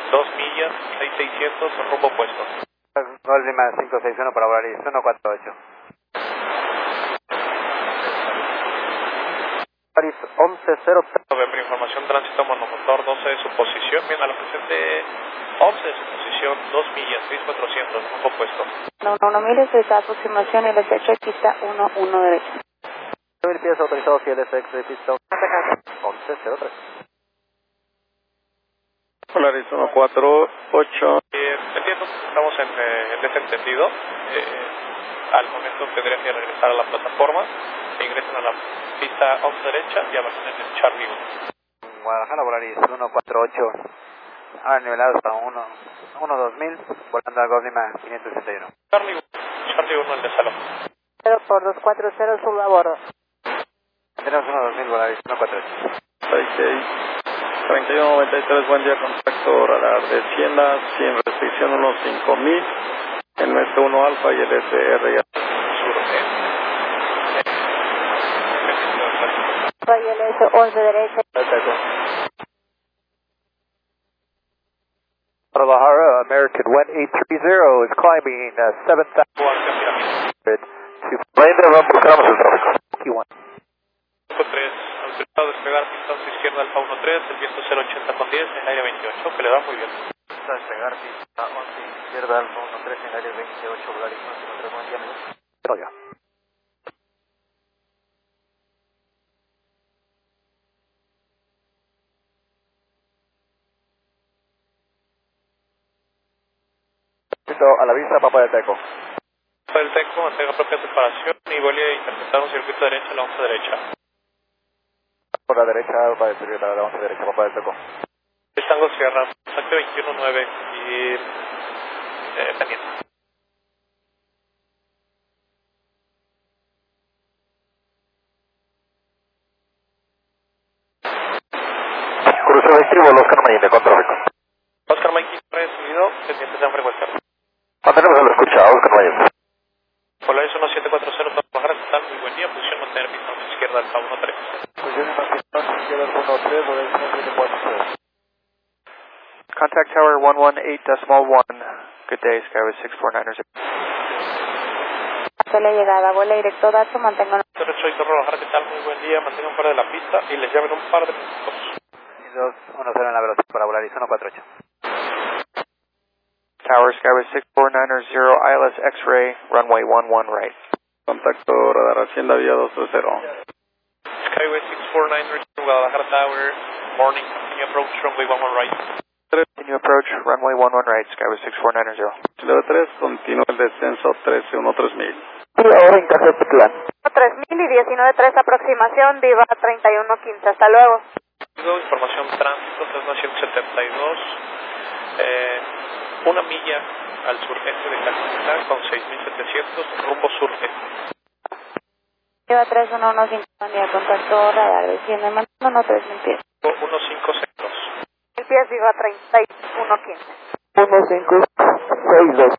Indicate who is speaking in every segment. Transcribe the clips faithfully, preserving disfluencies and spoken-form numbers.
Speaker 1: dos millas, seis mil seiscientos, rumbo opuesto.
Speaker 2: Gol Lima cinco seis uno para Volaris uno cuatro ocho. Volaris once cero tres.
Speaker 1: Novembre, información tránsito monomotor doce de su posición, bien a la presente once de su posición, dos millas, seis mil cuatrocientos, rumbo opuesto.
Speaker 3: No, no, no mires esa aproximación y el S H pista uno uno derecha.
Speaker 2: mil pies autorizados y el S X de pista once cero tres.
Speaker 4: Polaris uno cuatro ocho.
Speaker 1: Eh, entiendo, estamos en, eh, en ese entendido. Eh, al momento tendrían que regresar a la plataforma e ingresan a la pista once derecha y abandonen el Charlie uno.
Speaker 2: Guadalajara, Volaris uno cuatro ocho. Ahora nivelados a uno dos mil, volando al Gol Lima quinientos sesenta y uno.
Speaker 1: Charlie uno, Charlie uno, el de salón.
Speaker 3: cero por dos cuatro cero, solo a bordo.
Speaker 2: Tenemos uno dos mil, Volaris uno cuatro ocho.
Speaker 4: seis seis treinta y uno noventa y tres, buen día, contacto radar de Hacienda, sin restricción uno cinco mil, el M S uno Alfa y el S R ya.
Speaker 1: Sur, eh.
Speaker 3: Y el S once derecha.
Speaker 2: Guadalajara, American one eight three zero is climbing uh, seven thousand to Lander, buscamos el tráfico. Q uno.
Speaker 1: tres, autorizado a despegar pista once izquierda Alfa uno tres, el viento cero ochenta con diez, en aire veintiocho, que le va muy bien.
Speaker 2: Pista despegar pista once izquierda Alfa uno tres en aire veintiocho, Volaris uno cero tres, buen día, amigo. Pero ya. A la vista, Papa del Teco.
Speaker 1: Papa del Teco, mantenga propia separación y vuelve a interpretar un circuito derecha a la once derecha.
Speaker 2: Por la derecha, Papa del Teco, a la once derecha, Papa del Teco.
Speaker 1: Tango Sierra, saque veintiuno nueve y eh, pendiente.
Speaker 2: Crucero estribo, Oscar Mayinde, con tráfico.
Speaker 1: Oscar Mike, recibido, pendiente de hambre vuelta.
Speaker 2: Mantenemos a la escucha, Oscar Mayinde.
Speaker 1: Polaris uno siete cuatro cero, Guadalajara, total, muy buen día, posición mantener pista once izquierda Alfa uno tres.
Speaker 2: Posición mantener izquierda Alfa uno tres, Volaris uno siete cuatro cero.
Speaker 5: Contact Tower one one eight decimal one. Good day, Skyway six four nine zero.
Speaker 3: Hace la llegada, vuela directo, dato, mantengan.
Speaker 1: Derecho y Torre Guadalajara, ¿qué tal? Muy buen día, mantengan fuera de la pista y les llamen un par de minutos.
Speaker 2: dos uno cero en la velocidad para Volaris uno cuatro ocho.
Speaker 5: Tower Skyway six four nine zero, I L S X-ray, runway one one right.
Speaker 4: Contacto radar Hacienda vía dos tres cero.
Speaker 1: Skyway six four nine zero, Guadalajara Tower, morning, continue approach, runway one one right.
Speaker 5: Continue approach, runway one one right, Skyway six four nine zero.
Speaker 4: Chile tres, continúa el descenso trece uno tres mil.
Speaker 2: Sí, ahora en casa de plan.
Speaker 3: tres mil y diecinueve tres aproximación, Viva treinta y uno quince, hasta luego.
Speaker 1: Información tránsito, Cessna ciento setenta y dos, eh, una milla al sureste de Calcuta con seis mil setecientos, rumbo sureste.
Speaker 3: Viva tres uno uno cinco, buen día, contacto radar, desciende, mantengan tres mil pies.
Speaker 1: uno cinco seis dos.
Speaker 3: El pies Viva treinta y uno quince.
Speaker 2: uno cinco seis dos.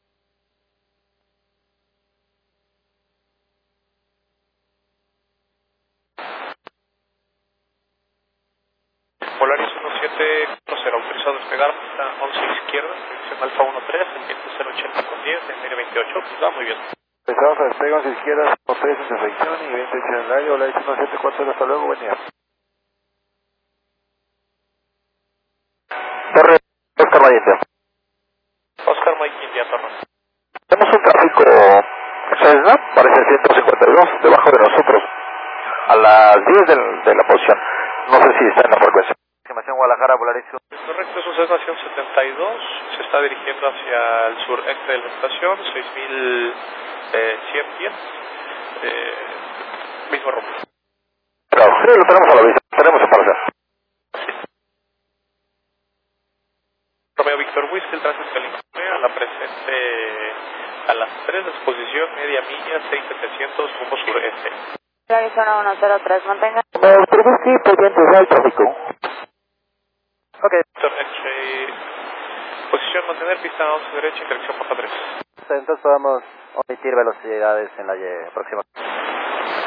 Speaker 1: Polaris uno siete cuatro cero, autorizado a despegar, pista once izquierda, dirección Alfa uno tres, el viento cero ochenta con diez, en aire veintiocho, pues va muy bien.
Speaker 2: Empezamos a despegar hacia izquierda, con tres en defección y veintiocho en el aire, Volaris uno siete cuatro cero, hasta luego, buen día. Torre, Oscar Mayinde.
Speaker 1: Oscar Mike India, Torre.
Speaker 2: Tenemos un tráfico Cessna, parece ciento cincuenta y dos, debajo de nosotros, a las diez del, de la posición. No sé si está en la frecuencia. Estimación Guadalajara, Volaris.
Speaker 1: Correcto, es un Cessna ciento setenta y dos, se está dirigiendo hacia el sureste de la estación, seis mil cien pies, eh, mismo rumbo.
Speaker 2: Claro, sí, lo tenemos a la vista, tenemos separación.
Speaker 1: Romeo Víctor Whisky, el tránsito de California, a la presente a las tres de exposición, media milla, seis mil setecientos, rumbo sureste.
Speaker 3: Arizona uno cero tres, mantengan.
Speaker 2: Eh, Trubisky, pendientes al tráfico. Ok.
Speaker 1: X-ray, posición mantener, pista once derecha, dirección Papa tres.
Speaker 2: Entonces podemos omitir velocidades en la Y próxima.